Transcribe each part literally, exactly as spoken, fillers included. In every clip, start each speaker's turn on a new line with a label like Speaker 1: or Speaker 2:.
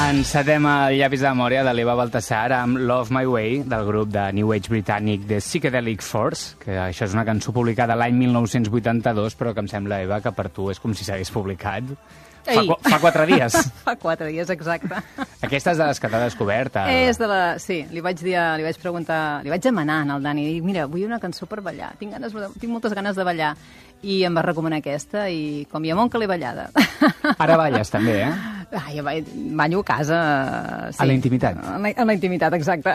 Speaker 1: Encetem el llapis de memòria de l'Eva Baltasar amb Love My Way, del grup de New Age britànic The Psychedelic Force, que això és una cançó publicada l'any mil nou-cents vuitanta-dos, però que em sembla, Eva, que per tu és com si s'hagués publicat fa, qu fa quatre dies.
Speaker 2: Fa quatre dies, exacte.
Speaker 1: Aquesta és de les que t'ha descobert. El...
Speaker 2: És de la... Sí, li vaig dir, li vaig preguntar, li vaig demanar al Dani, i mira, vull una cançó per ballar, tinc, ganes, tinc moltes ganes de ballar, i em va recomanar aquesta, i com hi ha molt que l'he ballada.
Speaker 1: Ara balles, també, eh?
Speaker 2: Ai, ballo a casa. Sí.
Speaker 1: A la intimitat.
Speaker 2: A la, a la intimitat, exacte.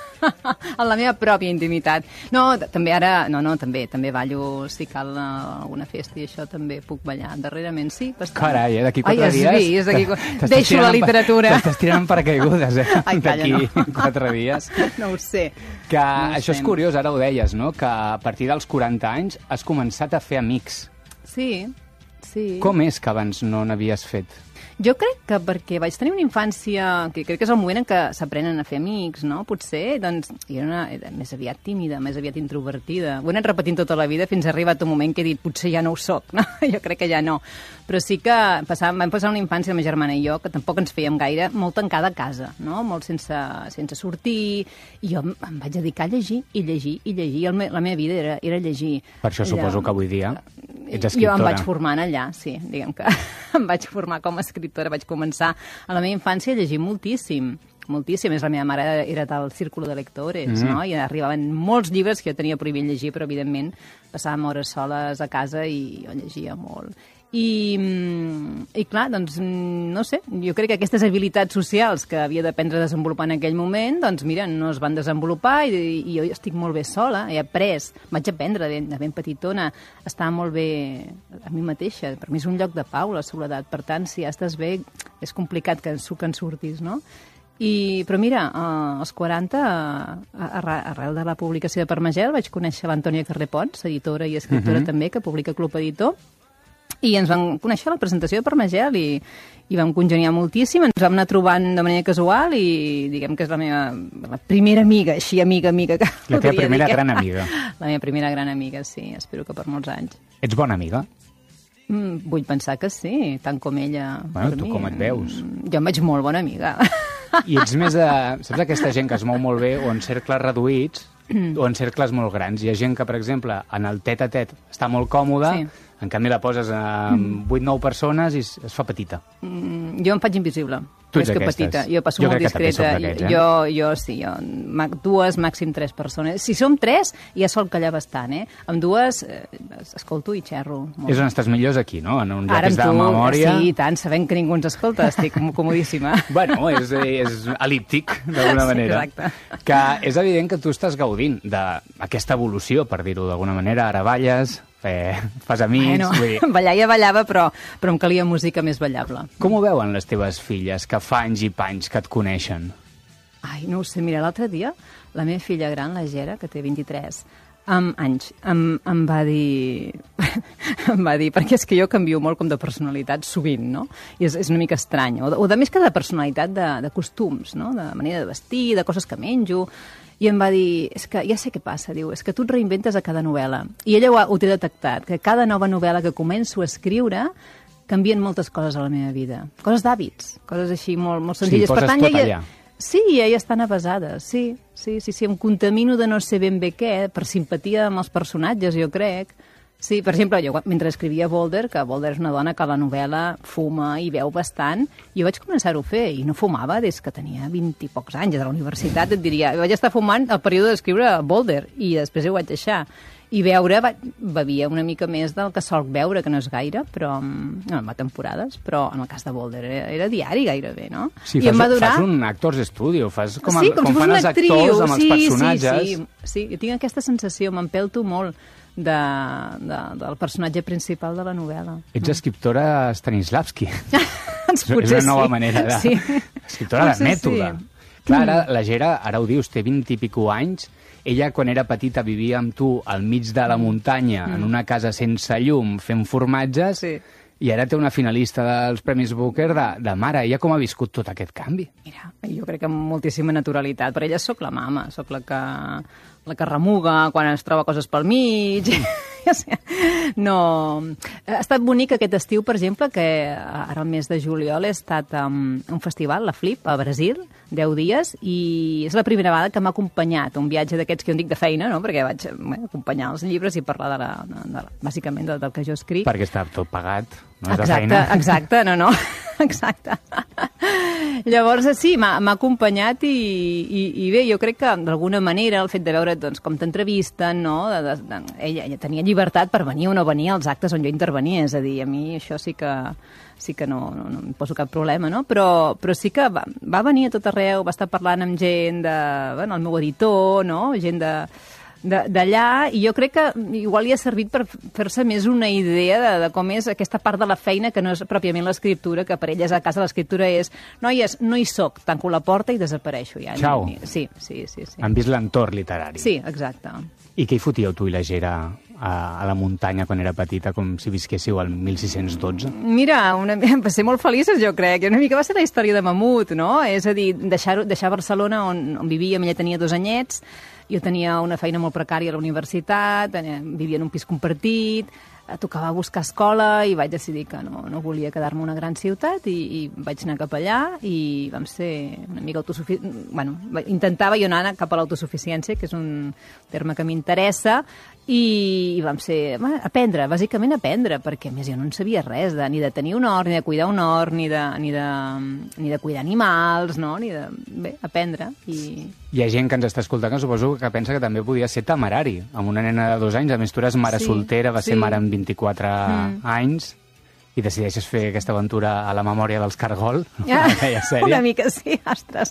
Speaker 2: En la meva pròpia intimitat. No, també ara... No, no, també també ballo, si cal alguna festa i això també puc ballar. Darrerament sí, bastant.
Speaker 1: Carai, eh? D'aquí quatre
Speaker 2: Ai,
Speaker 1: dies...
Speaker 2: Ai, has deixo la literatura.
Speaker 1: T'estàs tirant per caigudes, eh?
Speaker 2: Ai, calla,
Speaker 1: d'aquí
Speaker 2: no.
Speaker 1: quatre dies.
Speaker 2: No ho sé.
Speaker 1: Que
Speaker 2: no
Speaker 1: això és curiós, ara ho deies, no? Que a partir dels quaranta anys has començat a fer amics.
Speaker 2: Sí, sí.
Speaker 1: Com és que abans no n'havies fet?
Speaker 2: Jo crec que perquè vaig tenir una infància, que crec que és el moment en què s'aprenen a fer amics, no? Potser, doncs, jo era, una, era més aviat tímida, més aviat introvertida. Ho he anat repetint tota la vida fins a arribat un moment que he dit, potser ja no ho soc, no? Jo crec que ja no. Però sí que passàvem, vam passar una infància, la meva germana i jo, que tampoc ens fèiem gaire, molt tancada a casa, no? Molt sense, sense sortir, i jo em vaig dedicar a llegir, i llegir, i llegir. El me, la meva vida era, era llegir.
Speaker 1: Per això allà, suposo que avui dia ets escriptora.
Speaker 2: Jo em vaig formant allà, sí, diguem que em vaig formar com a escriptora, vaig començar a la meva infància a llegir moltíssim, moltíssim. És la meva mare era del círculo de lectores, mm-hmm. no? I arribaven molts llibres que jo tenia prohibit llegir, però evidentment passàvem hores soles a casa i jo llegia molt. I, i clar, doncs, no sé, jo crec que aquestes habilitats socials que havia d'aprendre a desenvolupar en aquell moment, doncs mira, no es van desenvolupar i, i jo estic molt bé sola, he après, vaig aprendre de, de ben petitona, estar molt bé a mi mateixa, per mi és un lloc de pau, la soledat, per tant, si ja estàs bé, és complicat que, que en surtis, no? I, però mira, eh, als quaranta, arrel de la publicació de Permagel, vaig conèixer l'Antònia Carré Pons, editora i escriptora uh-huh. també, que publica Club Editor, i ens vam conèixer a la presentació de Permagel i, i vam congeniar moltíssim, ens vam anar trobant de manera casual i diguem que és la meva la primera amiga, així amiga, amiga. Que
Speaker 1: la teva primera dir. gran amiga.
Speaker 2: La meva primera gran amiga, sí, espero que per molts anys.
Speaker 1: Ets bona amiga?
Speaker 2: Mm, vull pensar que sí, tant com ella.
Speaker 1: Bueno, tu
Speaker 2: mi.
Speaker 1: com et veus?
Speaker 2: Jo em veig molt bona amiga.
Speaker 1: I ets més de... Saps aquesta gent que es mou molt bé o en cercles reduïts o en cercles molt grans? Hi ha gent que, per exemple, en el tet-a-tet està molt còmoda, sí. En canvi la poses amb vuit nou persones i es, es fa petita.
Speaker 2: Mm, jo em faig invisible.
Speaker 1: Tu ets
Speaker 2: que
Speaker 1: aquestes.
Speaker 2: petita. Jo passo
Speaker 1: jo
Speaker 2: molt discreta.
Speaker 1: Eh?
Speaker 2: Jo, jo sí, jo, dues, màxim tres persones. Si som tres, ja sol callar bastant, eh? Amb dues, eh, escolto i xerro. Molt.
Speaker 1: És on estàs millors aquí, no? En un llapis de memòria.
Speaker 2: Sí, tant, sabent que ningú ens escolta, estic comodíssima.
Speaker 1: Bueno, és, és elíptic, d'alguna manera.
Speaker 2: Sí, exacte.
Speaker 1: Que és evident que tu estàs gaudint d'aquesta evolució, per dir-ho d'alguna manera. Ara balles, Eh, fas amics...
Speaker 2: Bueno, vull dir... ballar ja ballava, però, però em calia música més ballable.
Speaker 1: Com ho veuen les teves filles, que fa anys i panys que et coneixen?
Speaker 2: Ai, no ho sé, mira, l'altre dia la meva filla gran, la Gera, que té vint-i-tres um, anys, em, em va dir... em va dir, perquè és que jo canvio molt com de personalitat sovint, no? I és, és una mica estrany. O de, o de més que de personalitat, de, de costums, no? De manera de vestir, de coses que menjo... I em va dir, és que ja sé què passa, diu, és que tu et reinventes a cada novel·la. I ella ho, ha, ho té detectat, que cada nova novel·la que començo a escriure canvien moltes coses a la meva vida. Coses d'hàbits, coses així molt, molt senzilles.
Speaker 1: Sí, poses
Speaker 2: per tant,
Speaker 1: tot
Speaker 2: ella,
Speaker 1: allà.
Speaker 2: Sí, ja estan avasades, sí, sí, sí, sí, em contamino de no sé ben bé què, per simpatia amb els personatges, jo crec. Sí, per exemple, jo mentre escrivia Boulder, que Boulder és una dona que a la novel·la fuma i veu bastant, jo vaig començar-ho a fer i no fumava des que tenia vint i pocs anys a la universitat, et diria. Vaig estar fumant el període d'escriure Boulder i després ho vaig deixar. I beure, bevia una mica més del que sol beure, que no és gaire, però no, va temporades, però en el cas de Boulder era, era diari gairebé, no?
Speaker 1: Sí,
Speaker 2: I
Speaker 1: fas,
Speaker 2: em va durar...
Speaker 1: fas un actors studio, fas com, a,
Speaker 2: sí, com,
Speaker 1: com
Speaker 2: si
Speaker 1: fan els
Speaker 2: actriu.
Speaker 1: actors amb
Speaker 2: sí,
Speaker 1: els personatges.
Speaker 2: Sí, sí, sí, jo tinc aquesta sensació, m'empelto molt de, de, del personatge principal de la novel·la.
Speaker 1: Ets escriptora Stanislavski.
Speaker 2: Potser
Speaker 1: és una nova
Speaker 2: sí.
Speaker 1: manera de...
Speaker 2: Sí.
Speaker 1: Escriptora de mètode. Sí. Clar, ara,
Speaker 2: Mm.
Speaker 1: la Gera, ara ho dius, té vint i pico anys. Ella, quan era petita, vivia amb tu al mig de la muntanya, mm. en una casa sense llum, fent formatges,
Speaker 2: Sí.
Speaker 1: i ara té una finalista dels Premis Booker de, de mare. Ella com ha viscut tot aquest canvi?
Speaker 2: Mira, jo crec que amb moltíssima naturalitat. Per ella sóc la mama, sóc la que, la que remuga quan es troba coses pel mig. no... Ha estat bonic aquest estiu, per exemple, que ara al mes de juliol he estat a un festival, la Flip, a Brasil, deu dies, i és la primera vegada que m'ha acompanyat un viatge d'aquests que jo en dic de feina, no? Perquè vaig bé, acompanyar els llibres i parlar de la, de, de, bàsicament del, del que jo escric.
Speaker 1: Perquè està tot pagat, no és
Speaker 2: exacte,
Speaker 1: de feina.
Speaker 2: Exacte, no, no, exacte. Llavors, sí, m'ha acompanyat i, i, i bé, jo crec que d'alguna manera el fet de veure doncs, com t'entrevisten, no? De, de, de, ella, ella tenia llibertat per venir o no venir als actes on jo intervenia, és a dir, a mi això sí que sí que no, no, no em poso cap problema, no? Però, però sí que va, va venir a tot arreu, va estar parlant amb gent de, bueno, el meu editor, no? Gent de d'allà, i jo crec que igual li ha servit per fer-se més una idea de, de com és aquesta part de la feina que no és pròpiament l'escriptura, que per elles a casa l'escriptura és noies, no hi soc, tanco la porta i desapareixo ja.
Speaker 1: Ciao.
Speaker 2: Ni, ni, sí, sí, sí, sí.
Speaker 1: Han vist l'entorn literari.
Speaker 2: Sí, exacte.
Speaker 1: I què hi fotíeu tu i la Gera a, a la muntanya quan era petita, com si visquéssiu al mil sis-cents dotze?
Speaker 2: Mira, una, va ser molt felices, jo crec. Una mica va ser la història de Mamut, no? És a dir, deixar, deixar Barcelona, on, on vivíem, ella tenia dos anyets, jo tenia una feina molt precària a la universitat, vivia en un pis compartit, tocava buscar escola i vaig decidir que no, no volia quedar-me a una gran ciutat i, i vaig anar cap allà i vam ser una mica autosuficients. Bueno, intentava jo anar cap a l'autosuficiència, que és un terme que m'interessa, i, i vam ser... Bueno, aprendre, bàsicament aprendre, perquè a més jo no en sabia res, de, ni de tenir un hort, ni de cuidar un hort, ni de, ni de, ni de cuidar animals, no? Ni de... Bé, aprendre. I...
Speaker 1: Hi ha gent que ens està escoltant que suposo que pensa que també podia ser temerari, amb una nena de dos anys, a més tu eres mare
Speaker 2: sí,
Speaker 1: soltera, va
Speaker 2: sí.
Speaker 1: ser mare amb vint-i-quatre mm. anys, i decideixes fer aquesta aventura a la memòria dels Cargol,
Speaker 2: ja,
Speaker 1: sèrie.
Speaker 2: Una mica, sí, ostres.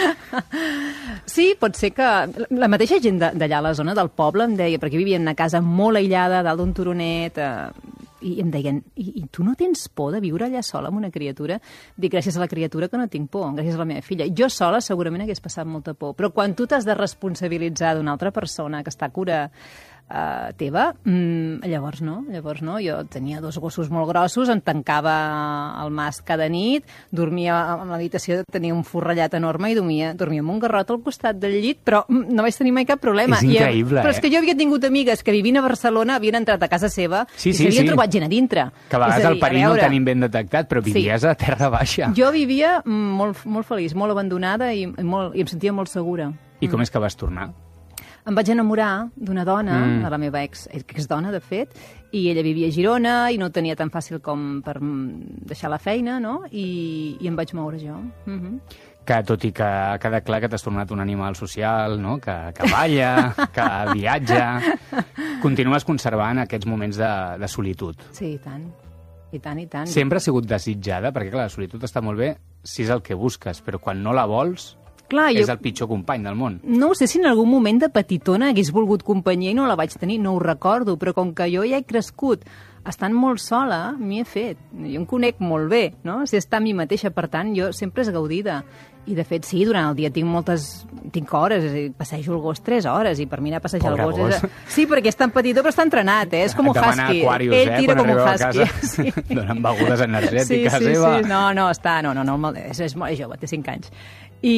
Speaker 2: Sí, pot ser que... La mateixa gent d'allà a la zona del poble em deia, perquè vivia en una casa molt aïllada, dalt d'un turonet, eh, i em deien, I, i tu no tens por de viure allà sola amb una criatura? Dic, gràcies a la criatura que no tinc por, gràcies a la meva filla. Jo sola segurament hagués passat molta por, però quan tu t'has de responsabilitzar d'una altra persona que està a cura Uh, teva, mm, llavors no, llavors no. Jo tenia dos gossos molt grossos, em tancava al mas cada nit, dormia a l'habitació, tenia un forrellat enorme i dormia, dormia amb un garrot al costat del llit, però no vaig tenir mai cap problema.
Speaker 1: És increïble,
Speaker 2: I, però és que jo havia tingut amigues que vivint a Barcelona havien entrat a casa seva
Speaker 1: sí,
Speaker 2: i
Speaker 1: sí,
Speaker 2: s'havien
Speaker 1: sí.
Speaker 2: trobat gent a dintre.
Speaker 1: Que a vegades
Speaker 2: a dir,
Speaker 1: el perill
Speaker 2: veure,
Speaker 1: no el tenim ben detectat, però vivies sí. a terra baixa.
Speaker 2: Jo vivia molt, molt feliç, molt abandonada i, i, molt, i em sentia molt segura.
Speaker 1: I com és que vas tornar?
Speaker 2: Em vaig enamorar d'una dona,
Speaker 1: mm.
Speaker 2: de la meva ex, ex-dona, de fet, i ella vivia a Girona i no ho tenia tan fàcil com per deixar la feina, no? I, i em vaig moure jo. Mm-hmm.
Speaker 1: Que tot i que queda clar que t'has tornat un animal social, no? que, que balla, que viatja, continues conservant aquests moments de, de solitud.
Speaker 2: Sí, i tant. I tant, i tant.
Speaker 1: Sempre ha sigut desitjada, perquè clar, la solitud està molt bé si és el que busques, però quan no la vols...
Speaker 2: Clar,
Speaker 1: és
Speaker 2: jo...
Speaker 1: el pitjor company del món.
Speaker 2: No ho sé si en algun moment de petitona hagués volgut companyia i no la vaig tenir, no ho recordo, però com que jo ja he crescut estant molt sola, m'hi he fet. Jo em conec molt bé, no? Si està a mi mateixa, per tant, jo sempre és gaudida. I, de fet, sí, durant el dia tinc moltes... Tinc hores, és a dir, passejo el gos tres hores, i per mi anar a passejar
Speaker 1: Pobre
Speaker 2: el gos...
Speaker 1: gos.
Speaker 2: És... Sí, perquè és tan petitó, però està entrenat, eh? És com un husky.
Speaker 1: Aquarius,
Speaker 2: Ell tira
Speaker 1: eh,
Speaker 2: com un husky.
Speaker 1: Sí. Donen begudes energètiques,
Speaker 2: sí, sí,
Speaker 1: Eva.
Speaker 2: Sí, no, no, està... No, no, no, és, és molt jove, té cinc anys. I...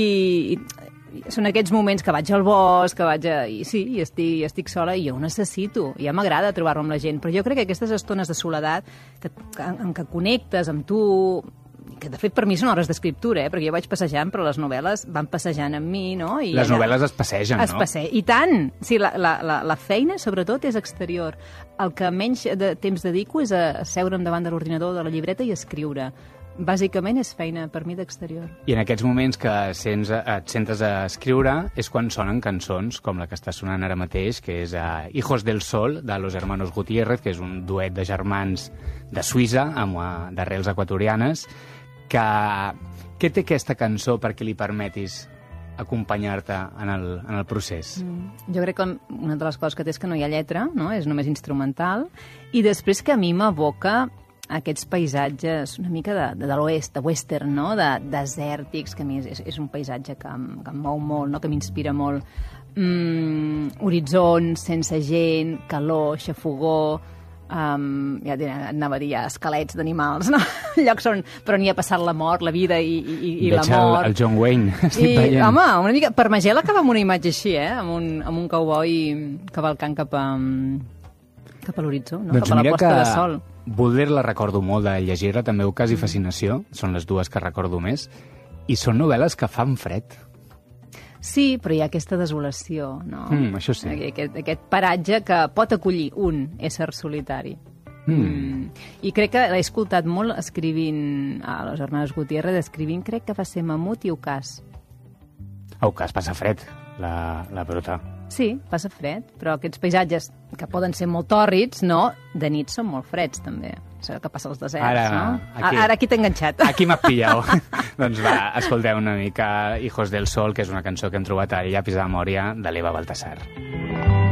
Speaker 2: i són aquests moments que vaig al bosc, que vaig a... I sí, i estic, i estic sola i jo ho necessito. Ja m'agrada trobar-me amb la gent, però jo crec que aquestes estones de soledat que, que, en què connectes amb tu, que de fet per mi són hores d'escriptura, eh? Perquè jo vaig passejant, però les novel·les van passejant amb mi, no? I
Speaker 1: les
Speaker 2: allà...
Speaker 1: novel·les es passegen,
Speaker 2: es
Speaker 1: no?
Speaker 2: Passe... I tant! Sí, la, la, la, la feina, sobretot, és exterior. El que menys de temps dedico és a seure'm davant de l'ordinador, de la llibreta i escriure. Bàsicament és feina per mi d'exterior.
Speaker 1: I en aquests moments que sents, et sentes a escriure és quan sonen cançons com la que està sonant ara mateix, que és uh, Hijos del Sol, de Los Hermanos Gutiérrez, que és un duet de germans de Suïssa, amb uh, d'arrels equatorianes, que... Què té aquesta cançó perquè li permetis acompanyar-te en, el, en el procés?
Speaker 2: Mm. Jo crec que una de les coses que té és que no hi ha lletra, no? És només instrumental, i després que a mi m'evoca aquests paisatges una mica de, de, de l'oest, de western, no? De desèrtics, que a mi és, és un paisatge que em, que em mou molt, no? Que m'inspira molt. Mm, horitzons, sense gent, calor, xafogor, um, ja anava a dir ja, esquelets d'animals, no? Llocs on, per on hi ha passat la mort, la vida i, i, i la mort.
Speaker 1: Veig el, el John Wayne, estic
Speaker 2: I,
Speaker 1: veient.
Speaker 2: home, una mica, per Magel acaba amb una imatge així, eh? Amb un, amb un cowboy cavalcant cap a... cap a l'horitzó, no?
Speaker 1: Doncs
Speaker 2: Cap a la
Speaker 1: mira
Speaker 2: posta
Speaker 1: que
Speaker 2: de sol.
Speaker 1: Baudelaire la recordo molt de llegir-la, també Ocàs i Fascinació, són les dues que recordo més, i són novel·les que fan fred.
Speaker 2: Sí, però hi ha aquesta desolació, no?
Speaker 1: Mm, això sí.
Speaker 2: Aquest, aquest paratge que pot acollir un ésser solitari.
Speaker 1: Mm.
Speaker 2: Mm. I crec que l'he escoltat molt escrivint a les Hermanes Gutiérrez, escrivint, crec que va ser Mamut i Ocàs.
Speaker 1: A Ocàs passa fred, la, la brota.
Speaker 2: Sí, passa fred, però aquests paisatges que poden ser molt tòrrids, no? De nit són molt freds, també. És el que passa als deserts,
Speaker 1: Ara,
Speaker 2: no?
Speaker 1: aquí-
Speaker 2: Ara aquí t'he enganxat.
Speaker 1: Aquí m'has pillat. Doncs va, escolteu una mica Hijos del Sol, que és una cançó que hem trobat al llapis de memòria de l'Eva Baltasar.